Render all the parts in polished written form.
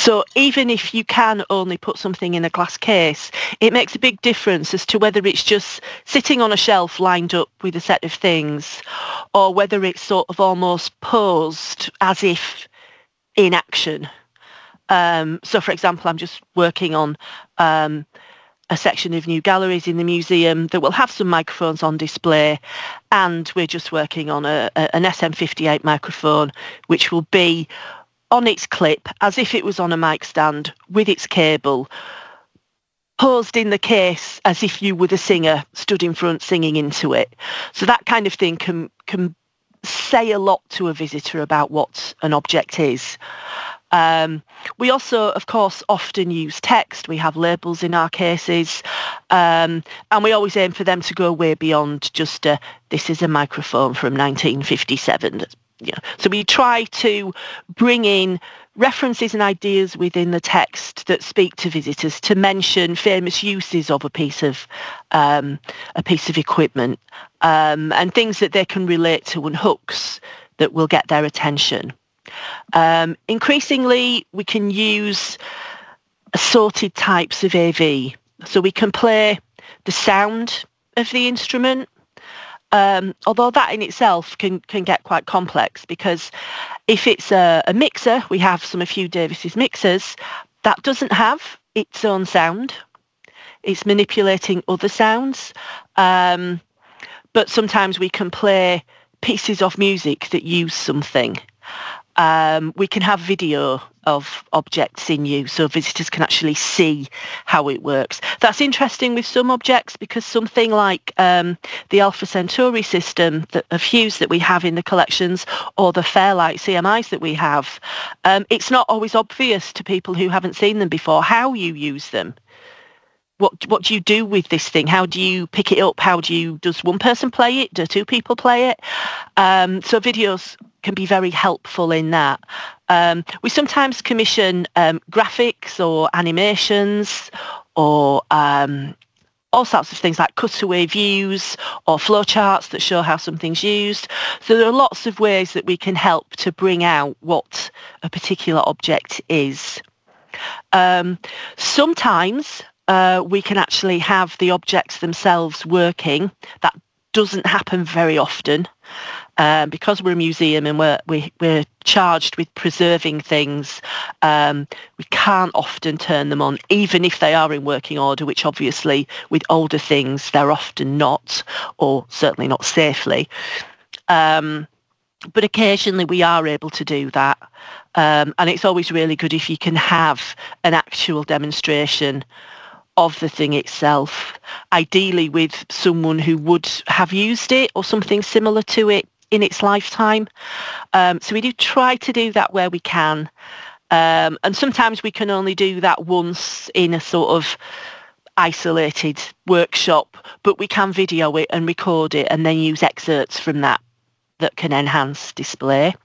So even if you can only put something in a glass case, it makes a big difference as to whether it's just sitting on a shelf lined up with a set of things, or whether it's sort of almost posed as if in action. So for example, I'm just working on a section of new galleries in the museum that will have some microphones on display, and we're just working on an SM58 microphone, which will be on its clip as if it was on a mic stand with its cable, posed in the case as if you were the singer stood in front singing into it. So that kind of thing can say a lot to a visitor about what an object is. We also, of course, often use text. We have labels in our cases, and we always aim for them to go way beyond just this is a microphone from 1957. So we try to bring in references and ideas within the text that speak to visitors, to mention famous uses of a piece of equipment, and things that they can relate to, and hooks that will get their attention. Increasingly, we can use assorted types of AV. So we can play the sound of the instrument, although that in itself can get quite complex, because if it's a mixer, we have a few Davis's mixers, that doesn't have its own sound. It's manipulating other sounds. But sometimes we can play pieces of music that use something. We can have video of objects in use, so visitors can actually see how it works. That's interesting with some objects, because something like the Alpha Centauri system of Hughes that we have in the collections, or the Fairlight CMIs that we have, it's not always obvious to people who haven't seen them before how you use them. What do you do with this thing? How do you pick it up? Does one person play it? Do two people play it? So videos can be very helpful in that. We sometimes commission graphics or animations, or all sorts of things like cutaway views or flowcharts that show how something's used. So there are lots of ways that we can help to bring out what a particular object is. Sometimes we can actually have the objects themselves working. That doesn't happen very often, because we're a museum and we're charged with preserving things. We can't often turn them on, even if they are in working order, which obviously with older things they're often not, or certainly not safely. But occasionally we are able to do that, and it's always really good if you can have an actual demonstration of the thing itself, ideally with someone who would have used it or something similar to it in its lifetime. So we do try to do that where we can, and sometimes we can only do that once in a sort of isolated workshop, but we can video it and record it and then use excerpts from that can enhance display.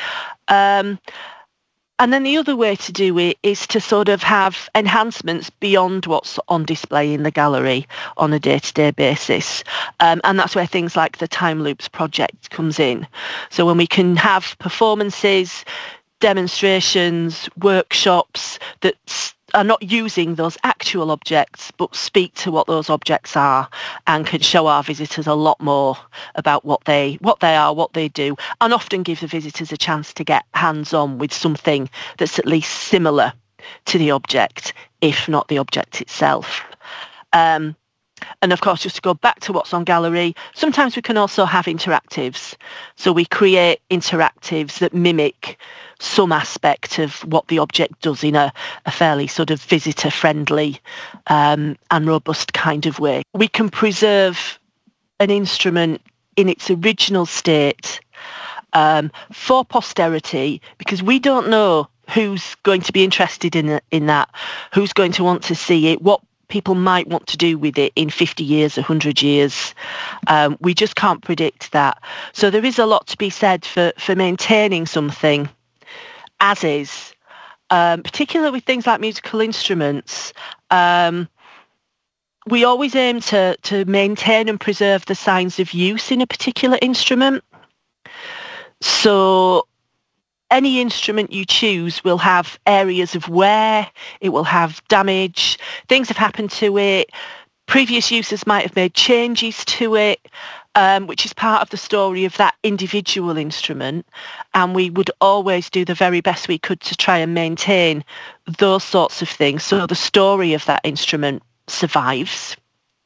And then the other way to do it is to sort of have enhancements beyond what's on display in the gallery on a day-to-day basis. And that's where things like the Time Loops project comes in. So when we can have performances, demonstrations, workshops that are not using those actual objects, but speak to what those objects are, and can show our visitors a lot more about what they are, what they do, and often give the visitors a chance to get hands-on with something that's at least similar to the object, if not the object itself. And of course, just to go back to what's on gallery, sometimes we can also have interactives. So we create interactives that mimic some aspect of what the object does in a fairly sort of visitor-friendly and robust kind of way. We can preserve an instrument in its original state for posterity, because we don't know who's going to be interested in that, who's going to want to see it, what people might want to do with it in 50 years, 100 years. We just can't predict that. So there is a lot to be said for maintaining something as is, particularly with things like musical instruments. We always aim to maintain and preserve the signs of use in a particular instrument. So any instrument you choose will have areas of wear, it will have damage, things have happened to it, previous users might have made changes to it, which is part of the story of that individual instrument. And we would always do the very best we could to try and maintain those sorts of things so the story of that instrument survives.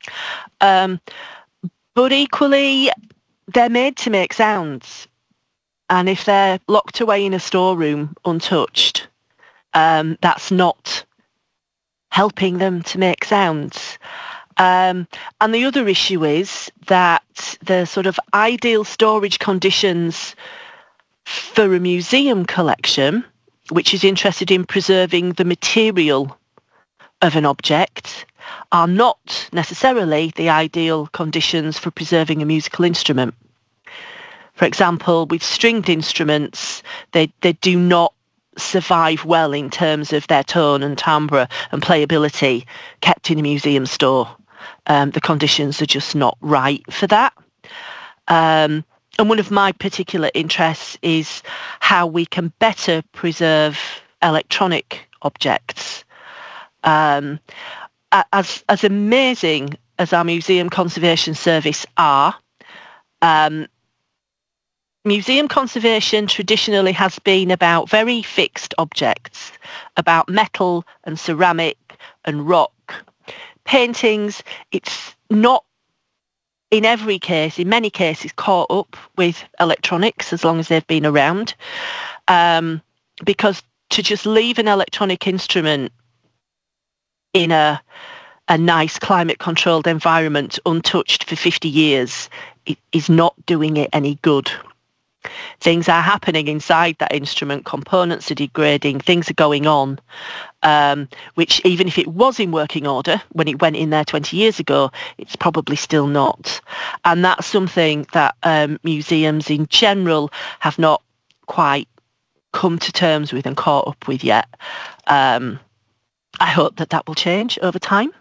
But equally, they're made to make sounds. And if they're locked away in a storeroom untouched, that's not helping them to make sounds. And the other issue is that the sort of ideal storage conditions for a museum collection, which is interested in preserving the material of an object, are not necessarily the ideal conditions for preserving a musical instrument. For example, with stringed instruments, they do not survive well in terms of their tone and timbre and playability kept in a museum store. The conditions are just not right for that. And one of my particular interests is how we can better preserve electronic objects. As amazing as our Museum Conservation Service are, museum conservation traditionally has been about very fixed objects, about metal and ceramic and rock. Paintings, it's not in every case, in many cases, caught up with electronics as long as they've been around. Because to just leave an electronic instrument in a nice climate-controlled environment untouched for 50 years is not doing it any good. Things are happening inside that instrument, components are degrading, things are going on, which even if it was in working order when it went in there 20 years ago, it's probably still not. And that's something that museums in general have not quite come to terms with and caught up with yet. I hope that will change over time.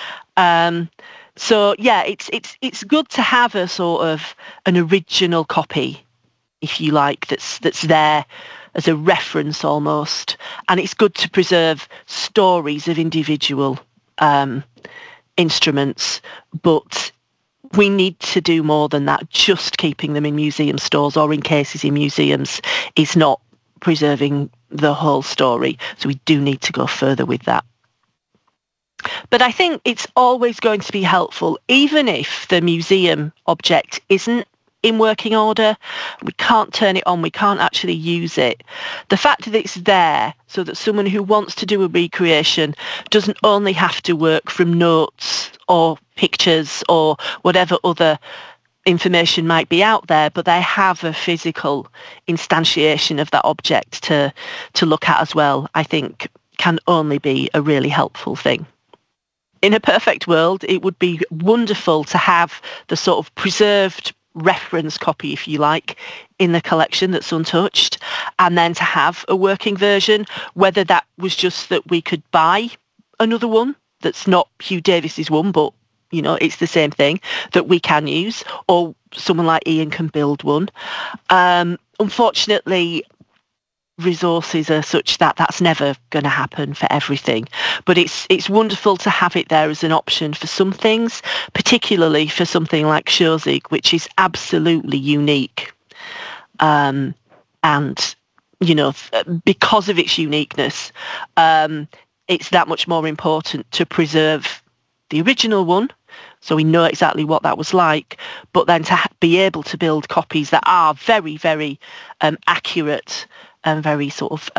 So yeah, it's good to have a sort of an original copy, if you like, that's there as a reference almost. And it's good to preserve stories of individual instruments, but we need to do more than that. Just keeping them in museum stores or in cases in museums is not preserving the whole story. So we do need to go further with that. But I think it's always going to be helpful, even if the museum object isn't in working order, we can't turn it on, we can't actually use it. The fact that it's there so that someone who wants to do a recreation doesn't only have to work from notes or pictures or whatever other information might be out there, but they have a physical instantiation of that object to look at as well, I think can only be a really helpful thing. In a perfect world, it would be wonderful to have the sort of preserved reference copy, if you like, in the collection that's untouched, and then to have a working version, whether that was just that we could buy another one that's not Hugh Davis's one, but you know, it's the same thing that we can use, or someone like Ian can build one. Unfortunately, resources are such that that's never going to happen for everything, but it's wonderful to have it there as an option for some things, particularly for something like Schozig, which is absolutely unique, and you know, because of its uniqueness, it's that much more important to preserve the original one so we know exactly what that was like, but then to be able to build copies that are very, very accurate and very sort of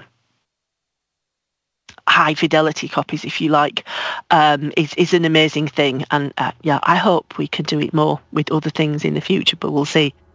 high fidelity copies, if you like, is an amazing thing. And yeah, I hope we can do it more with other things in the future, but we'll see.